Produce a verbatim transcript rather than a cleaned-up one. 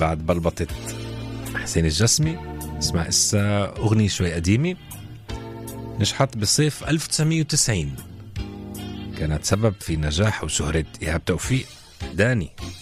بعد بلبطة حسين الجسمي، اسمها إسا أغنية شوي قديمة، نجحت بصيف ألف وتسعمية وتسعين، كانت سبب في نجاح وشهرة إيهاب توفيق داني.